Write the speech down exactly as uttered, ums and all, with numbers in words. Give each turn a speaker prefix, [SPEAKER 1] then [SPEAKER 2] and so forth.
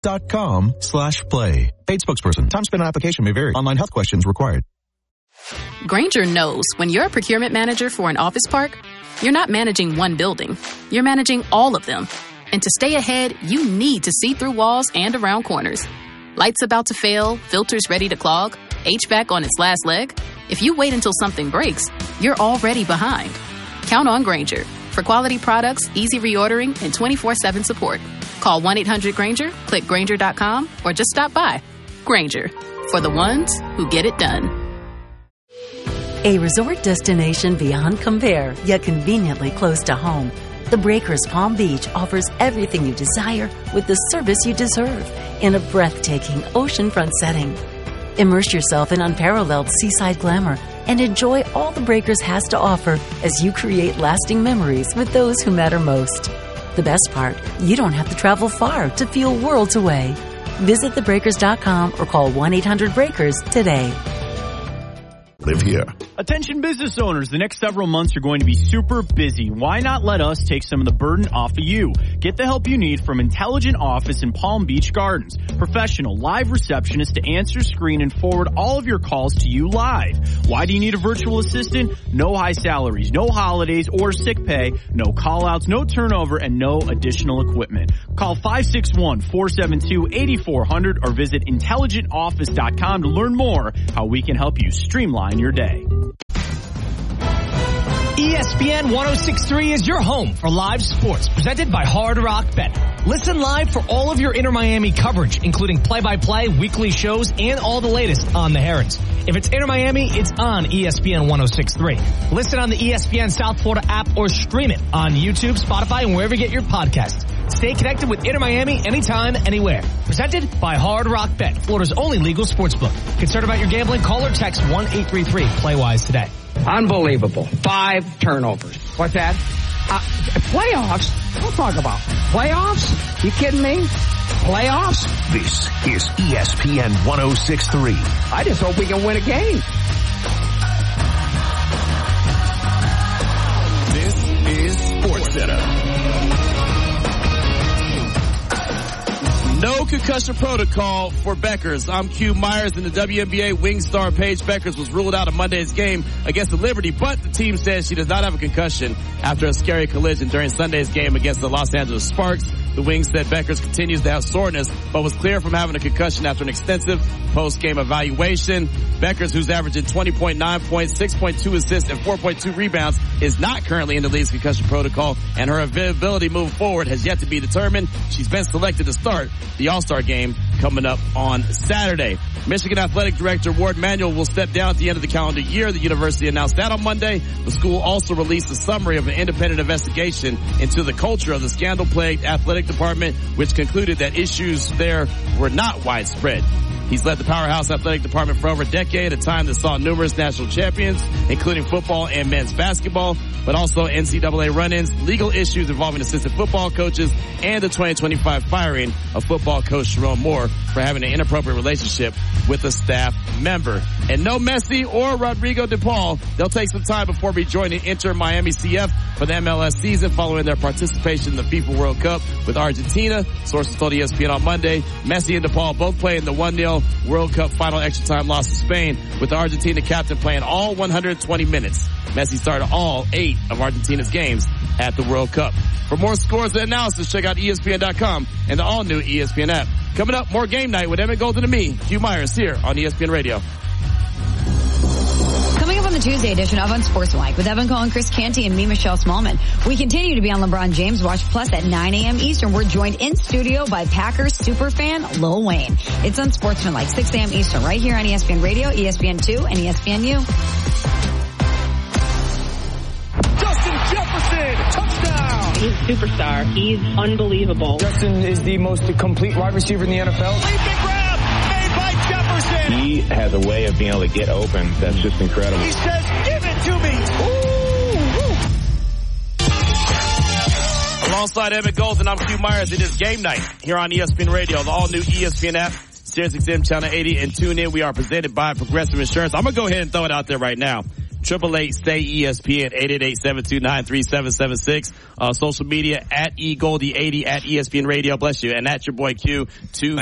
[SPEAKER 1] dot com slash play. Paid spokesperson. Time spent on application may vary. Online health questions required.
[SPEAKER 2] Grainger knows when you're a procurement manager for an office park, you're not managing one building. You're managing all of them. And to stay ahead, you need to see through walls and around corners. Lights about to fail, filters ready to clog, H V A C on its last leg. If you wait until something breaks, you're already behind. Count on Grainger for quality products, easy reordering, and twenty-four seven support. Call one eight hundred Grainger, click Grainger dot com, or just stop by. Grainger, for the ones who get it done.
[SPEAKER 3] A resort destination beyond compare, yet conveniently close to home. The Breakers Palm Beach offers everything you desire with the service you deserve in a breathtaking oceanfront setting. Immerse yourself in unparalleled seaside glamour and enjoy all the Breakers has to offer as you create lasting memories with those who matter most. The best part, you don't have to travel far to feel worlds away. Visit the breakers dot com or call one eight hundred breakers today.
[SPEAKER 4] Live here.
[SPEAKER 5] Attention business owners, the next several months are going to be super busy. Why not let us take some of the burden off of you? Get the help you need from Intelligent Office in Palm Beach Gardens. Professional live receptionists to answer, screen, and forward all of your calls to you live. Why do you need a virtual assistant? No high salaries, no holidays or sick pay, no call outs, no turnover, and no additional equipment. Call five six one, four seven two, eight four zero zero or visit intelligent office dot com to learn more how we can help you streamline your day.
[SPEAKER 6] E S P N one oh six point three is your home for live sports, presented by Hard Rock Bet. Listen live for all of your Inter Miami coverage, including play-by-play, weekly shows, and all the latest on the Herons. If it's Inter Miami, it's on E S P N one oh six point three. Listen on the E S P N South Florida app or stream it on YouTube, Spotify, and wherever you get your podcasts. Stay connected with Inter Miami anytime, anywhere. Presented by Hard Rock Bet, Florida's only legal sportsbook. Concerned about your gambling? Call or text one eight three three play wise today.
[SPEAKER 7] Unbelievable. Five turnovers. What's that? Uh, playoffs? Don't talk about playoffs. You kidding me? Playoffs?
[SPEAKER 4] This is E S P N one oh six point three.
[SPEAKER 7] I just hope we can win a game.
[SPEAKER 4] This is SportsCenter.
[SPEAKER 8] No concussion protocol for Beckers. I'm Q Myers, and the W N B A wing star Paige Beckers was ruled out of Monday's game against the Liberty, but the team says she does not have a concussion after a scary collision during Sunday's game against the Los Angeles Sparks. The wing said Beckers continues to have soreness, but was clear from having a concussion after an extensive post-game evaluation. Beckers, who's averaging twenty point nine points, six point two assists, and four point two rebounds, is not currently in the league's concussion protocol, and her availability moving forward has yet to be determined. She's been selected to start the All-Star game coming up on Saturday. Michigan Athletic Director Ward Manuel will step down at the end of the calendar year. The university announced that on Monday. The school also released a summary of an independent investigation into the culture of the scandal-plagued athletic department, which concluded that issues there were not widespread. He's led the powerhouse athletic department for over a decade, a time that saw numerous national champions, including football and men's basketball, but also N C double A run-ins, legal issues involving assistant football coaches, and the twenty twenty-five firing of football coach Sharon Moore for having an inappropriate relationship with a staff member. And no Messi or Rodrigo De Paul. They'll take some time before rejoining Inter Miami C F for the M L S season following their participation in the FIFA World Cup with Argentina. Sources told E S P N on Monday, Messi and De Paul both played in the one nil World Cup final extra time loss to Spain, with the Argentina captain playing all one hundred twenty minutes. Messi started all eight of Argentina's games at the World Cup. For more scores and analysis, check out E S P N dot com and the all-new E S P N app. Coming up, more game night with Emmett Golden and me, Q Myers, here on E S P N Radio.
[SPEAKER 9] Coming up on the Tuesday edition of Unsportsmanlike with Evan Cohen, Chris Canty, and me, Michelle Smallman. We continue to be on LeBron James Watch Plus at nine a.m. Eastern. We're joined in studio by Packers superfan Lil Wayne. It's Unsportsmanlike, six a.m. Eastern, right here on E S P N Radio, E S P N two, and E S P N U.
[SPEAKER 10] Justin Jefferson, touchdown!
[SPEAKER 11] He's a superstar. He's unbelievable.
[SPEAKER 12] Justin is the most complete wide receiver in the N F L.
[SPEAKER 10] Leaping grab made by Jefferson.
[SPEAKER 13] He has a way of being able to get open that's just incredible.
[SPEAKER 10] He says, give it to me. Ooh,
[SPEAKER 8] ooh. Alongside Emmett Golden, I'm Q Myers. It is game night here on E S P N Radio, the all-new E S P N app, SiriusXM Channel eighty, and tune in. We are presented by Progressive Insurance. I'm going to go ahead and throw it out there right now. Triple eight stay E S P N, eight eight eight, seven two nine, three seven seven six. Uh, social media at E Goldie eighty, at E S P N Radio. Bless you. And that's your boy Q. Two